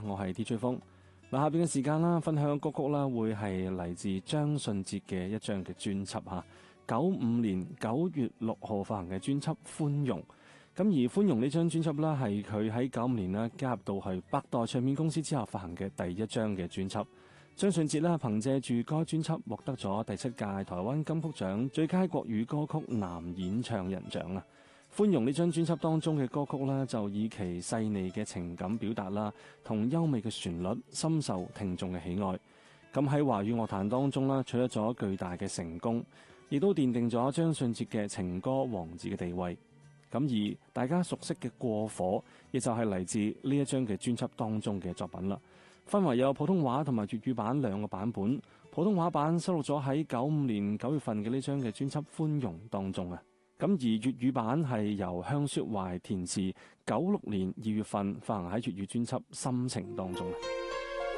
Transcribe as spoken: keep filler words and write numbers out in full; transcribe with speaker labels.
Speaker 1: 我係 D J 風。嗱，下邊嘅時間啦，分享歌曲啦，會係嚟自張信哲嘅一張嘅專輯嚇。九五年九月六號發行嘅專輯《寬容》。咁而《寬容》呢張專輯啦，係佢喺九五年啦加入到去百代唱片公司之後發行嘅第一張嘅專輯。張信哲啦，憑借住該專輯獲得咗第七屆台灣金曲獎最佳國語歌曲男演唱人獎啊！寬容呢張專輯當中嘅歌曲呢，就以其細膩嘅情感表達啦，同優美嘅旋律，深受聽眾嘅喜愛。咁喺華語樂壇當中啦，取得咗巨大嘅成功，亦都奠定咗張信哲嘅情歌王子嘅地位。咁而大家熟悉嘅過火，亦就係嚟自呢一張嘅專輯當中嘅作品啦。分為有普通話同埋粵語版兩個版本，普通話版收錄咗喺九五年九月份嘅呢張嘅專輯《寬容》當中啊。咁而粵語版係由香雪懷填詞，九六年二月份發行喺粵語專輯《心情》當中。